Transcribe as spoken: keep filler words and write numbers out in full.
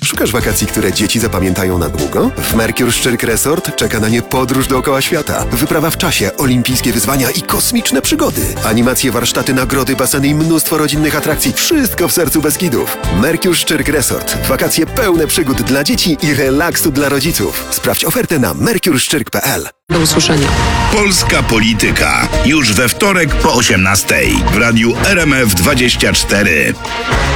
Szukasz wakacji, które dzieci zapamiętają na długo? W Mercure Szczyrk Resort czeka na nie podróż dookoła świata, wyprawa w czasie, olimpijskie wyzwania i kosmiczne przygody. Animacje, warsztaty, nagrody, baseny i mnóstwo rodzinnych atrakcji. Wszystko w sercu Beskidów. Mercure Szczyrk Resort. Wakacje pełne przygód dla dzieci i relaksu dla rodziców. Sprawdź ofertę na mercure szczyrk kropka p l. Do usłyszenia. Polska Polityka. Już we wtorek po osiemnastej w radiu R M F dwadzieścia cztery.